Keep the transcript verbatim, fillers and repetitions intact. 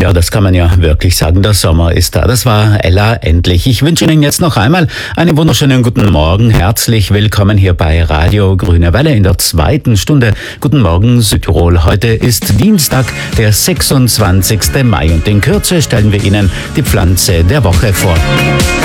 Ja, das kann man ja wirklich sagen. Der Sommer ist da. Das war Ella endlich. Ich wünsche Ihnen jetzt noch einmal einen wunderschönen guten Morgen. Herzlich willkommen hier bei Radio Grüne Welle in der zweiten Stunde. Guten Morgen Südtirol. Heute ist Dienstag, der sechsundzwanzigste Mai und in Kürze stellen wir Ihnen die Pflanze der Woche vor.